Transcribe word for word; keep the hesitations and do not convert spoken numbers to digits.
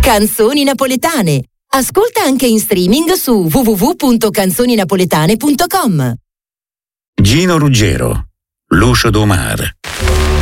Canzoni napoletane. Ascolta anche in streaming su w w w punto canzoni napoletane punto com. Gino Ruggero, Lucio Domar.